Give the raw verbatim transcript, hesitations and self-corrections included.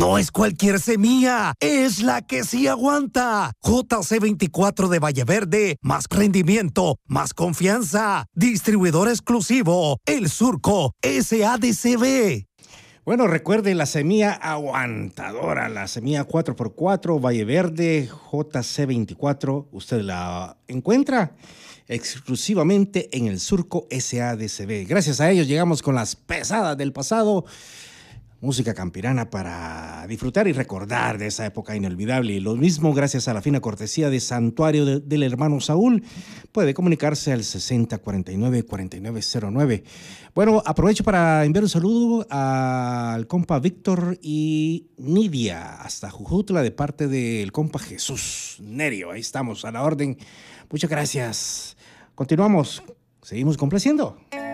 No es cualquier semilla, es la que sí aguanta. J C veinticuatro de Valle Verde, más rendimiento, más confianza. Distribuidor exclusivo, El Surco, S A D C B. Bueno, recuerde la semilla aguantadora, la semilla cuatro por cuatro, Valle Verde, J C veinticuatro. Usted la encuentra exclusivamente en El Surco S A D C B. Gracias a ellos llegamos con las pesadas del pasado. Música campirana para disfrutar y recordar de esa época inolvidable. Y lo mismo gracias a la fina cortesía de Santuario de, del Hermano Saúl. Puede comunicarse al sesenta cuarenta y nueve cuarenta y nueve cero nueve. Bueno, aprovecho para enviar un saludo al compa Víctor y Nidia hasta Jujutla de parte del compa Jesús Nerio. Ahí estamos a la orden. Muchas gracias. Continuamos. Seguimos complaciendo.